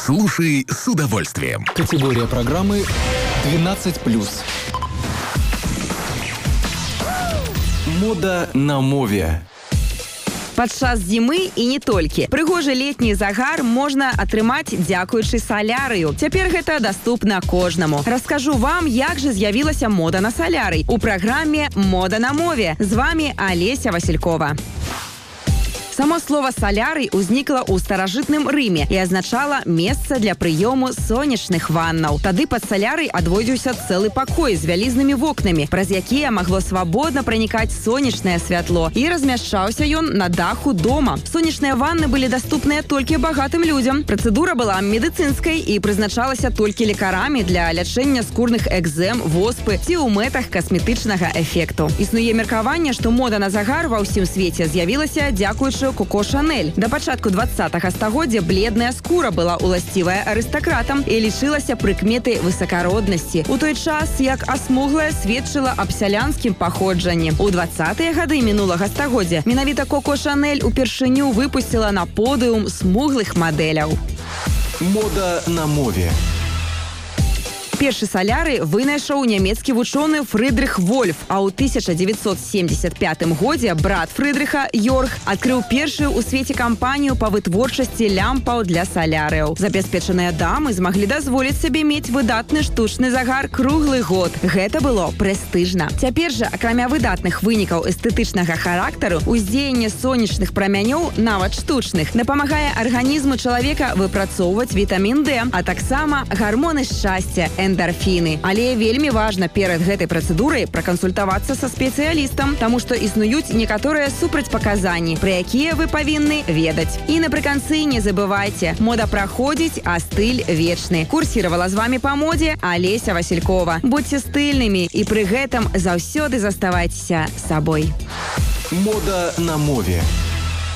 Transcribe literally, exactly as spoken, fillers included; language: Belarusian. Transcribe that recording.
Слушай с удовольствием. Категория программы двенадцать плюс. Мода на мове. Падчас зімы і не толькі. Прыгожы летні загар можна атрымаць дзякуючы салярыю. Цяпер гэта даступна кожнаму. Раскажу вам, як жа з'явілася мода на салярый у праграме «Мода на мове». З вами Алеся Василькова. Само слово «солярый» узнікла ў старажытным Рыме і азначала месца для прыёму сонечных ваннаў. Тады пад салярый адводзіўся цэлы пакой з вялізнымі вокнамі, праз якія магло свабодна пранікаць сонечнае святло, і размяшчаўся ён на даху дома. Сонечныя ванны былі даступныя толькі багатым людзям. Працэдура была медыцынскай і прызначалася толькі лекарамі для лячэння скурных экзэм, воспы ці ў мэтах касметычнага эфекту. Існуе меркаванне, што мода на загар ва ўсім свеце з'явілася дзякуючы Коко Шанель. Да пачатку двадцатага стагоддзя бледная скура была уласцівая арыстакратам і лічылася прыкметай высакароднасці. У той час, як асмуглая сведчыла аб сялянскім паходжанні. У двадцатыя гады мінулага стагоддзя менавіта Коко Шанель упершыню выпусціла на подыум смуглых мадэляў. Мода на мове. Першы салярый вынайшаў нямецкі вучоны Фрыдрых Вольф, а ў тысяча дзевяцьсот семьдесят пятым годзе брат Фрыдрыха, Йорг, адкрыў першую ў свеце кампанію па вытворчасці лямпаў для салярыяў. Забяспечаныя дамы змаглі дазволіць сабе мець выдатны штучны загар круглы год. Гэта было прэстыжна. Цяпер жа, акрамя выдатных вынікаў эстэтычнага характару, уздзеянне сонечных прамянёў, нават штучных, дапамагае арганізму чалавека выпрацоўваць вітамін Д, а таксама гармоны шчасця, эндорфіны. Але вельмі важна перад гэтай працэдурай пракансультавацца са спецыялістам, таму што існуюць некаторыя супрацьпаказанні, пра якія вы павінны ведаць. І напрыканцы не забывайце, мода праходзіць, а стыль вечны. Курсіравала з вамі па модзе Алеся Василькова. Будьце стыльнымі і пры гэтым заўсёды заставайцеся сабой. Мода на мове.